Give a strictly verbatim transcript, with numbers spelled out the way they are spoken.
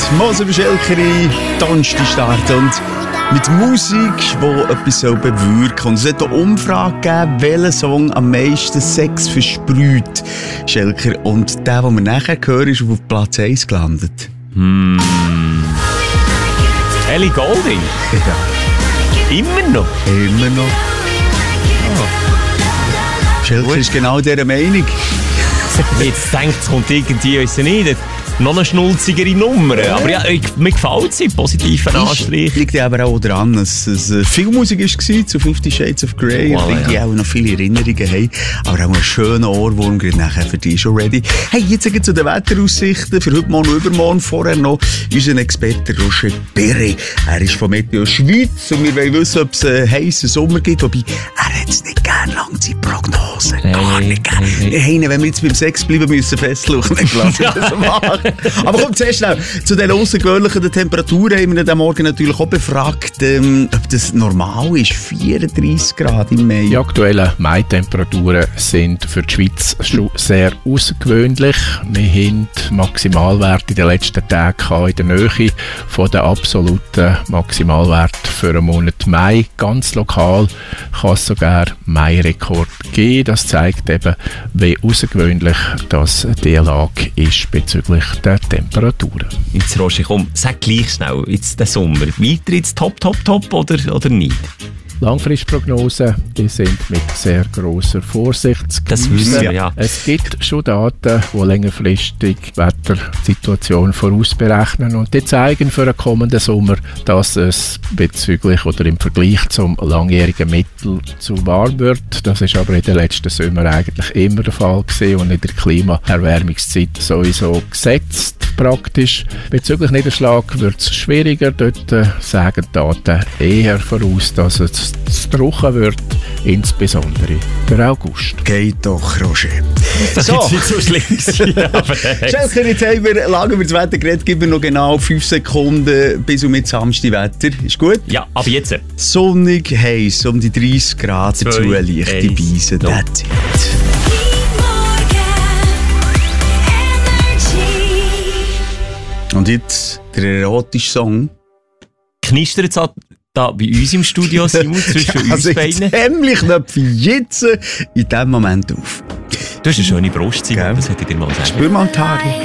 Mosel Schelkeri, Donnerstag und mit Musik, die etwas bewirken soll. Und es hat eine Umfrage gegeben, welcher Song am meisten Sex versprüht. Schelker. Und der, den wir nachher hören, ist auf Platz eins gelandet. Hmm. Ellie Goulding? Ja. Immer noch? Immer noch. Oh. Schelker ist genau dieser Meinung. Jetzt denkt es, kommt irgendwie, weiss ich nicht, noch eine schnulzigere Nummer. Aber ja, ich, mir gefällt sie, positiven Anstrich. Liegt ja aber auch daran, dass es äh, viel Musik war zu Fifty Shades of Grey. Voilà, ich denke, die ja. auch noch viele Erinnerungen haben. Aber auch einen schönen Ohrwurm gerade nachher für dich schon ready. Hey, jetzt gehen wir zu den Wetteraussichten für heute Morgen und übermorgen. Vorher noch unser Experte Roger Perret. Er ist von Meteo Schweiz und wir wollen wissen, ob es einen heissen Sommer gibt. Wobei, er hat es nicht gerne Langzeitprognosen. Hey, Gar nicht gerne. hey, hey. Hey, wenn wir jetzt beim Sex bleiben müssen, festluchen, dann lassen wir das machen. Aber kommt zuerst schnell zu den außergewöhnlichen Temperaturen. Haben wir den Morgen natürlich auch befragt, ähm, ob das normal ist. vierunddreissig Grad im Mai. Die aktuellen Mai-Temperaturen sind für die Schweiz schon sehr außergewöhnlich. Wir haben Maximalwerte in den letzten Tagen in der Nähe von den absoluten Maximalwert für den Monat Mai. Ganz lokal kann es sogar Mai-Rekord geben. Das zeigt eben, wie außergewöhnlich das die Lage ist bezüglich der Temperaturen. Jetzt, Roger, komm, sag gleich schnell, jetzt den Sommer. Weiter jetzt top, top, top oder, oder nicht? Langfristprognosen, die sind mit sehr grosser Vorsicht zu Das geniessen. wissen wir, ja. Es gibt schon Daten, die längerfristig die Wettersituation vorausberechnen und die zeigen für den kommenden Sommer, dass es bezüglich oder im Vergleich zum langjährigen Mittel zu warm wird. Das ist aber in den letzten Sommer eigentlich immer der Fall gewesen und in der Klimaerwärmungszeit sowieso gesetzt praktisch. Bezüglich Niederschlag wird es schwieriger. Dort äh, sagen die Daten eher voraus, dass es zu trocken wird, insbesondere der August. Geht doch, Roger. Das So. ist nicht so schlimm gewesen, aber hey. Schelker, jetzt haben wir lange über das Wetter geredet. Gib mir noch genau fünf Sekunden bis um mit Samstag Wetter. Ist gut? Ja, aber jetzt. Sonnig, heiß, um die dreißig Grad, dazu Zwei, leichte eins, Beise. null. That's it. Und jetzt der erotische Song. Knistert es da bei uns im Studio, Simon, zwischen uns Also beiden? jetzt hemmlich knöpfe ich jetzt in diesem Moment auf. Du hast eine schöne Brust, Simon, Gell? das hätte ich dir mal sagen. Spür mal die Haare.